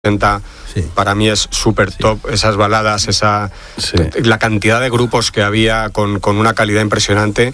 Sí. Para mí es súper top, esas baladas, la cantidad de grupos que había con una calidad impresionante.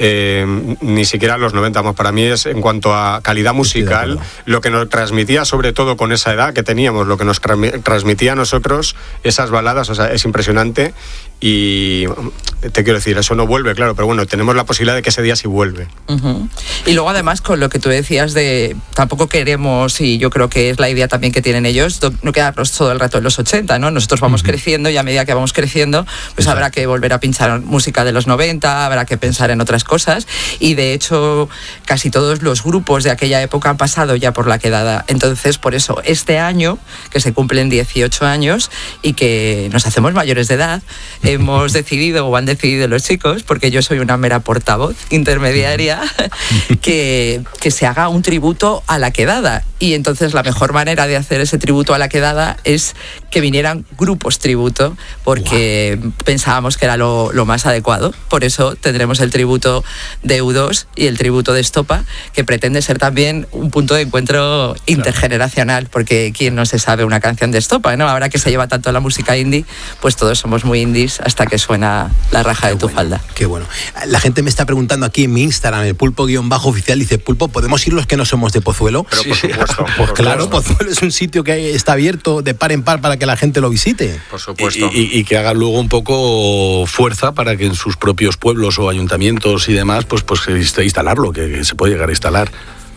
Ni siquiera los 90, más para mí es, en cuanto a calidad musical, lo que nos transmitía, sobre todo con esa edad que teníamos, lo que nos transmitía a nosotros esas baladas, o sea, es impresionante. Y te quiero decir, eso no vuelve, claro, pero bueno, tenemos la posibilidad de que ese día sí vuelve. Uh-huh. Y luego además con lo que tú decías de, tampoco queremos, y yo creo que es la idea también que tienen ellos, no quedarnos todo el rato en los 80, ¿no? Nosotros vamos creciendo, y a medida que vamos creciendo, pues habrá que volver a pinchar música de los 90, habrá que pensar en otras cosas, y de hecho casi todos los grupos de aquella época han pasado ya por la quedada. Entonces, por eso, este año, que se cumplen 18 años y que nos hacemos mayores de edad, hemos decidido, o han decidido los chicos, porque yo soy una mera portavoz intermediaria, que se haga un tributo a la quedada. Y entonces la mejor manera de hacer ese tributo a la quedada es que vinieran grupos tributo, porque pensábamos que era lo más adecuado. Por eso tendremos el tributo de U2 y el tributo de Estopa, que pretende ser también un punto de encuentro intergeneracional, porque quién no se sabe una canción de Estopa, ¿no? Ahora que se lleva tanto la música indie, pues todos somos muy indies hasta que suena La raja de tu falda. Qué bueno. La gente me está preguntando aquí en mi Instagram, el Pulpo_oficial, dice: Pulpo, ¿podemos ir los que no somos de Pozuelo? Pero por supuesto. Pues claro, Pozuelo es un sitio que está abierto de par en par para que la gente lo visite. Por supuesto. Y que haga luego un poco fuerza para que en sus propios pueblos o ayuntamientos y demás, pues instalarlo, que se puede llegar a instalar.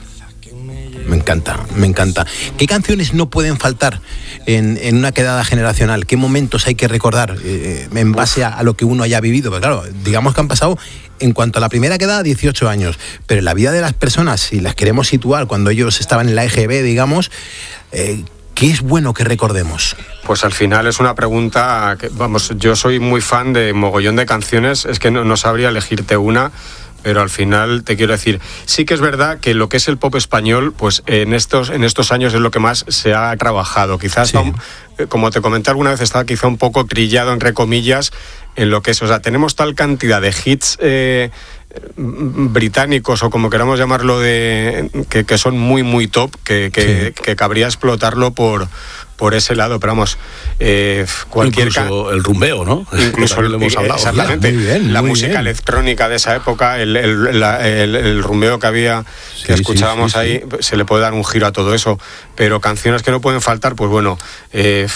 Me encanta. ¿Qué canciones no pueden faltar en una quedada generacional? ¿Qué momentos hay que recordar en base a lo que uno haya vivido? Porque claro, digamos que han pasado, en cuanto a la primera quedada, 18 años, pero en la vida de las personas, si las queremos situar cuando ellos estaban en la EGB, digamos, ¿qué es bueno que recordemos? Pues al final es una pregunta que, vamos, yo soy muy fan de mogollón de canciones, es que no sabría elegirte una. Pero al final te quiero decir, sí que es verdad que lo que es el pop español, pues en estos años es lo que más se ha trabajado. Quizás, como te comenté alguna vez, está quizá un poco trillado, entre comillas, en lo que es. O sea, tenemos tal cantidad de hits británicos, o como queramos llamarlo, que son muy, muy top, que cabría explotarlo por ese lado, pero vamos, incluso el rumbeo, ¿no? Incluso lo hemos hablado. Exactamente. Muy bien, la muy música bien. electrónica de esa época, el rumbeo que había, que escuchábamos ahí, se le puede dar un giro a todo eso. Pero canciones que no pueden faltar, pues bueno, de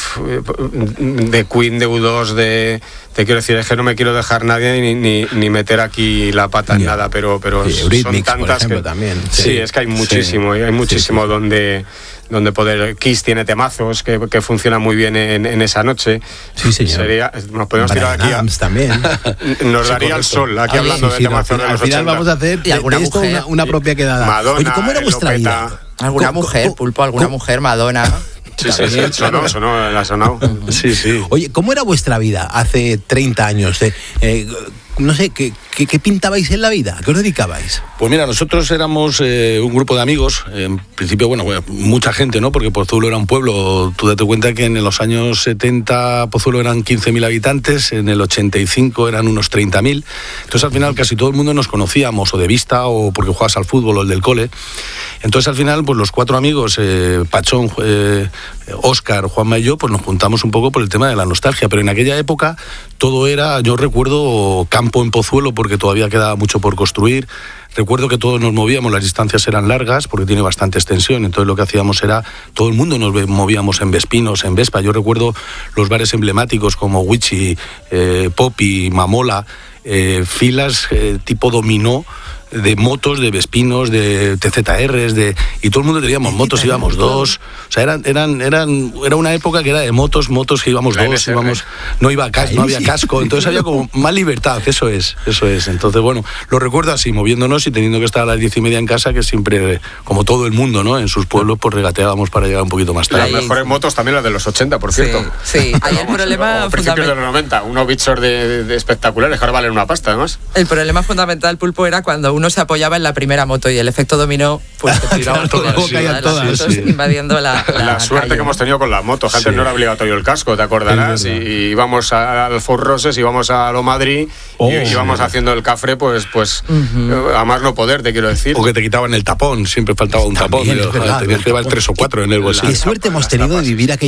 Queen, de U2, te quiero decir, es que no me quiero dejar nadie ni meter aquí la pata en nada, pero son tantas, por ejemplo, también. Sí, es que hay muchísimo, hay muchísimo donde poder. Kiss tiene temazos que funcionan muy bien en esa noche. Sí, señor. Nos podemos tirar aquí también. Nos daría el sol aquí hablando de temazos de al los final 80. vamos a hacer de esto una propia quedada. Madonna, oye, ¿cómo era vuestra vida? ¿Alguna mujer, Pulpo? ¿Alguna mujer, Madonna? Sí, sonó, la sonado. Sí. Oye, ¿cómo era vuestra vida hace 30 años? No sé, ¿qué pintabais en la vida? ¿A qué os dedicabais? Pues mira, nosotros éramos un grupo de amigos, en principio, bueno, mucha gente, ¿no? Porque Pozuelo era un pueblo. Tú date cuenta que en los años 70 Pozuelo eran 15.000 habitantes, en el 85 eran unos 30.000. Entonces al final casi todo el mundo nos conocíamos, o de vista, o porque jugabas al fútbol, o el del cole. Entonces al final, pues los 4 amigos, Pachón, Óscar, Juanma y yo, pues nos juntamos un poco por el tema de la nostalgia. Pero en aquella época todo era, yo recuerdo, campo en Pozuelo, porque todavía quedaba mucho por construir. Recuerdo que todos nos movíamos, las distancias eran largas porque tiene bastante extensión, entonces lo que hacíamos era, todo el mundo nos movíamos en Vespinos, en Vespa. Yo recuerdo los bares emblemáticos como Wichi, Poppy, Mamola, filas tipo dominó, de motos, de Vespinos, de TZRs, y todo el mundo teníamos motos, íbamos 2, o sea, era una época que era de motos que íbamos 2, no había casco, entonces había como más libertad, eso es, entonces bueno, lo recuerdo así, moviéndonos y teniendo que estar a las 10:30 en casa, que siempre, como todo el mundo, ¿no? En sus pueblos, pues regateábamos para llegar un poquito más tarde. Las mejores motos también las de los 80, por cierto. Sí. Ahí el problema o principios de los 90, unos bichos de espectaculares, que ahora valen una pasta, además. El problema fundamental, Pulpo, era cuando uno se apoyaba en la primera moto y el efecto dominó, pues te tiraban todas las motos invadiendo la suerte calle, que hemos tenido con las motos. Antes no era obligatorio el casco, te acordarás, y íbamos al Fort Roses, íbamos a Lo Madrid, y íbamos haciendo el cafre, pues a más no poder, te quiero decir. O que te quitaban el tapón, siempre faltaba un tapón, tenías que llevar 3 o 4 en el bolsillo. Qué suerte hemos tenido de vivir aquella